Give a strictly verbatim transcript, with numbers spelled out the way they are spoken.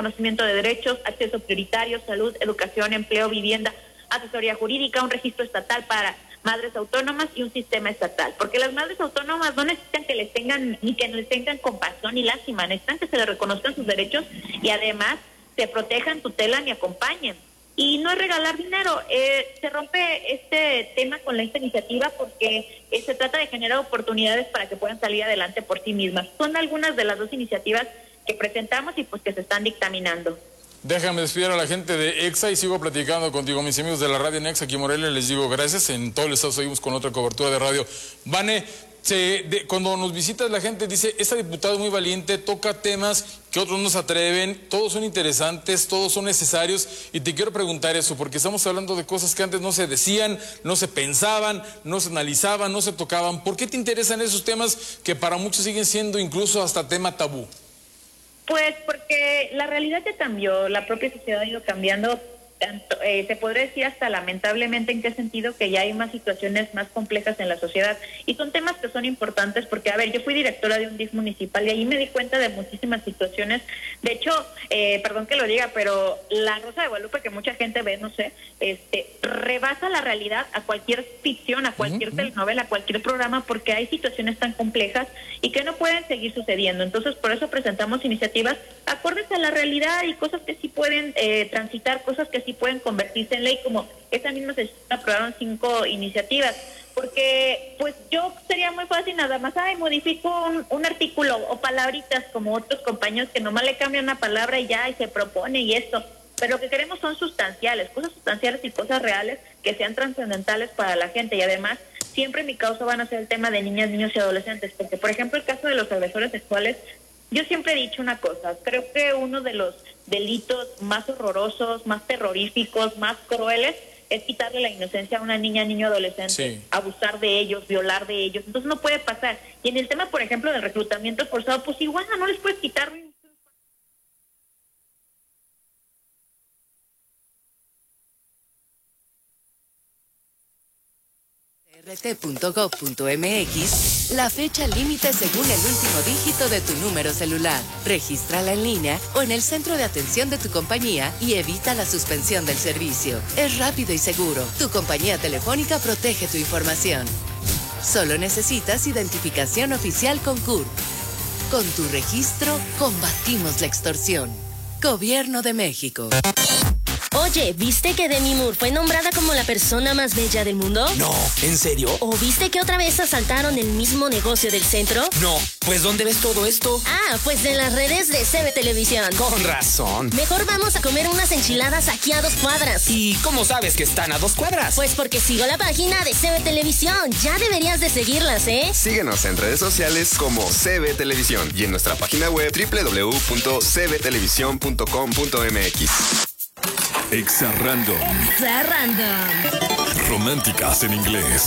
reconocimiento de derechos, acceso prioritario, salud, educación, empleo, vivienda, asesoría jurídica, un registro estatal para madres autónomas y un sistema estatal, porque las madres autónomas no necesitan que les tengan, ni que les tengan compasión ni lástima, necesitan que se les reconozcan sus derechos y además se protejan, tutelan y acompañen. Y no es regalar dinero, eh, se rompe este tema con esta iniciativa porque eh, se trata de generar oportunidades para que puedan salir adelante por sí mismas. Son algunas de las dos iniciativas que presentamos y pues que se están dictaminando. Déjame despedir a la gente de EXA y sigo platicando contigo, mis amigos de la radio en EXA aquí en Morelia. Les digo gracias, en todo el estado seguimos con otra cobertura de radio. Vane, se, de, cuando nos visitas la gente dice, esta diputada es muy valiente, toca temas que otros no se atreven, todos son interesantes, todos son necesarios, y te quiero preguntar eso, porque estamos hablando de cosas que antes no se decían, no se pensaban, no se analizaban, no se tocaban. ¿Por qué te interesan esos temas que para muchos siguen siendo incluso hasta tema tabú? Pues porque la realidad ya cambió, la propia sociedad ha ido cambiando, tanto, eh, se podría decir hasta lamentablemente en qué sentido que ya hay más situaciones más complejas en la sociedad y son temas que son importantes porque, a ver, yo fui directora de un D I F municipal y ahí me di cuenta de muchísimas situaciones. De hecho, eh, perdón que lo diga, pero La Rosa de Guadalupe, que mucha gente ve, no sé, este rebasa la realidad a cualquier ficción, a cualquier uh-huh. telenovela, a cualquier programa, porque hay situaciones tan complejas y que no pueden seguir sucediendo. Entonces, por eso presentamos iniciativas acordes a la realidad y cosas que sí pueden eh, transitar, cosas que sí pueden convertirse en ley, como esta misma sesión aprobaron cinco iniciativas, porque pues yo sería muy fácil nada más, ay, modifico un, un artículo o palabritas como otros compañeros que nomás le cambian una palabra y ya, y se propone y esto, pero lo que queremos son sustanciales, cosas sustanciales y cosas reales que sean trascendentales para la gente y además siempre mi causa van a ser el tema de niñas, niños y adolescentes, porque por ejemplo el caso de los agresores sexuales, yo siempre he dicho una cosa, creo que uno de los delitos más horrorosos, más terroríficos, más crueles, es quitarle la inocencia a una niña, niño, adolescente, sí. abusar de ellos, violar de ellos, entonces no puede pasar. Y en el tema, por ejemplo, del reclutamiento forzado, pues igual no les puedes quitar r t punto gov punto m x, la fecha límite según el último dígito de tu número celular. Regístrala en línea o en el centro de atención de tu compañía y evita la suspensión del servicio. Es rápido y seguro. Tu compañía telefónica protege tu información. Solo necesitas identificación oficial con C U R P. Con tu registro, combatimos la extorsión. Gobierno de México. Oye, ¿viste que Demi Moore fue nombrada como la persona más bella del mundo? No, ¿en serio? ¿O viste que otra vez asaltaron el mismo negocio del centro? No, pues ¿dónde ves todo esto? Ah, pues en las redes de C B Televisión. Con razón. Mejor vamos a comer unas enchiladas aquí a dos cuadras. ¿Y cómo sabes que están a dos cuadras? Pues porque sigo la página de C B Televisión. Ya deberías de seguirlas, ¿eh? Síguenos en redes sociales como C B Televisión y en nuestra página web doble u doble u doble u punto c b televisión punto com punto m x. Exa Random. Exa Random. Románticas en inglés.